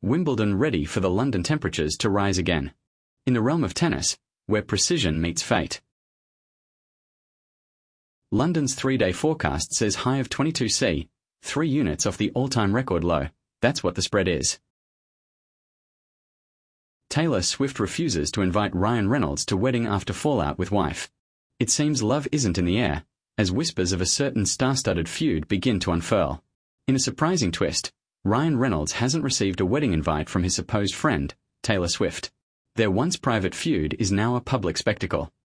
Wimbledon ready for the London temperatures to rise again. In the realm of tennis, where precision meets fate. London's 3-day forecast says high of 22°C, 3 units off the all-time record low. That's what the spread is. Taylor Swift refuses to invite Ryan Reynolds to wedding after fallout with wife. It seems love isn't in the air, as whispers of a certain star-studded feud begin to unfurl. In a surprising twist, Ryan Reynolds hasn't received a wedding invite from his supposed friend, Taylor Swift. Their once private feud is now a public spectacle.